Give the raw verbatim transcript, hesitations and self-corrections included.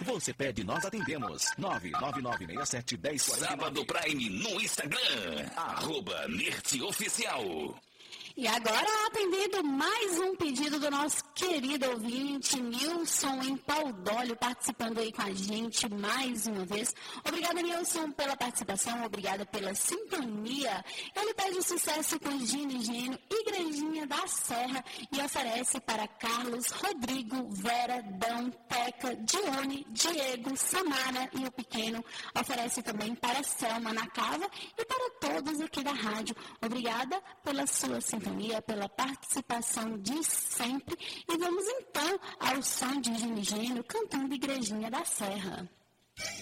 Você pede, nós atendemos. nove nove nove seis sete um zero quatro Sábado Prime no Instagram, arroba Mirti Oficial. E agora, atendido mais um pedido do nosso querido ouvinte, Nilson em Paudólio, participando aí com a gente mais uma vez. Obrigada, Nilson, pela participação, obrigada pela sintonia. Ele pede sucesso com Gino e Gino, Igrejinha da Serra, e oferece para Carlos, Rodrigo, Vera, Dão, Teca, Dione, Diego, Samara e o Pequeno. Oferece também para Selma na Cava e para todos aqui da rádio. Obrigada pela sua sintonia, pela participação de sempre. E vamos então ao som de Gino e Gino cantando Igrejinha da Serra.